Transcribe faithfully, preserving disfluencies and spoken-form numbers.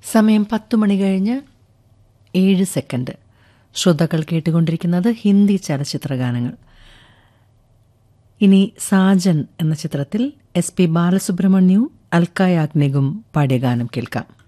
സമയം പത്തു മണി കഴിഞ്ഞ് ഏഴ് സെക്കൻഡ്. ശ്രോതാക്കൾ കേട്ടുകൊണ്ടിരിക്കുന്നത് ഹിന്ദി ചലച്ചിത്ര ഗാനങ്ങൾ. ഇനി സാജൻ എന്ന ചിത്രത്തിൽ എസ് പി ബാലസുബ്രഹ്മണ്യവും അൽക്ക യാഗ്നികും പാടിയ ഗാനം കേൾക്കാം.